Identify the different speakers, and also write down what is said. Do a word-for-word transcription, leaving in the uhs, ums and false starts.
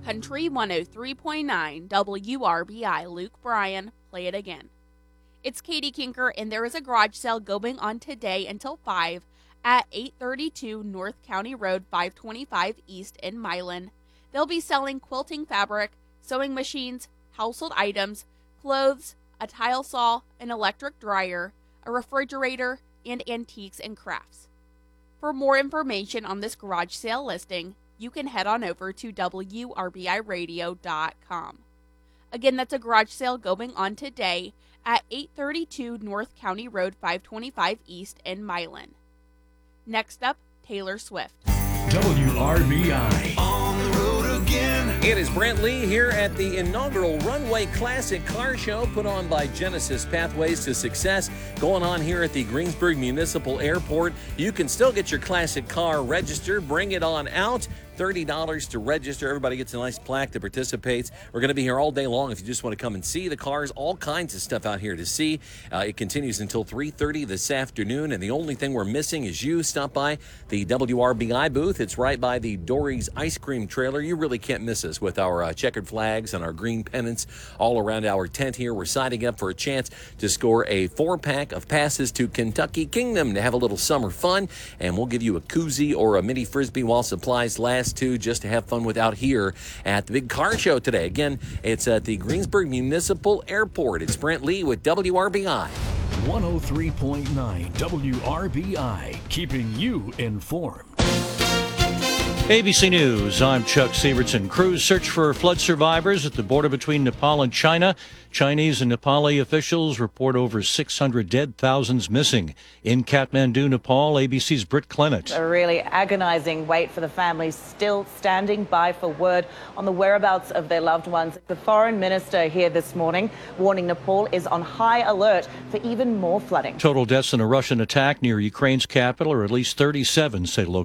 Speaker 1: Country one oh three point nine W R B I, Luke Bryan, play it again. It's Katie Kinker, and there is a garage sale going on today until five at eight thirty-two North County Road five twenty-five East in Milan. They'll be selling quilting fabric, sewing machines, household items, clothes, a tile saw, an electric dryer, a refrigerator, and antiques and crafts. For more information on this garage sale listing, you can head on over to W R B I radio dot com. Again, that's a garage sale going on today at eight thirty-two North County Road five twenty-five East in Milan. Next up, Taylor Swift.
Speaker 2: W R B I.
Speaker 3: On the road again.
Speaker 4: It is Brent Lee here at the inaugural Runway Classic Car Show put on by Genesis Pathways to Success, going on here at the Greensburg Municipal Airport. You can still get your classic car registered. Bring it on out. thirty dollars to register. Everybody gets a nice plaque that participates. We're going to be here all day long if you just want to come and see the cars. All kinds of stuff out here to see. Uh, it continues until three thirty this afternoon, and the only thing we're missing is you. Stop by the W R B I booth. It's right by the Dory's Ice Cream Trailer. You really can't miss us with our uh, checkered flags and our green pennants all around our tent here. We're signing up for a chance to score a four-pack of passes to Kentucky Kingdom to have a little summer fun, and we'll give you a koozie or a mini Frisbee while supplies last too, just to have fun with out here at the big car show today. Again, it's at the Greensburg Municipal Airport. It's Brent Lee with W R B I.
Speaker 2: one oh three point nine W R B I, keeping you informed.
Speaker 5: A B C News, I'm Chuck Sievertson. Crews search for flood survivors at the border between Nepal and China. Chinese and Nepali officials report over six hundred dead, thousands missing. In Kathmandu, Nepal, A B C's Britt Clement.
Speaker 6: A really agonizing wait for the families still standing by for word on the whereabouts of their loved ones. The foreign minister here this morning warning Nepal is on high alert for even more flooding.
Speaker 5: Total deaths in a Russian attack near Ukraine's capital are at least thirty-seven, say local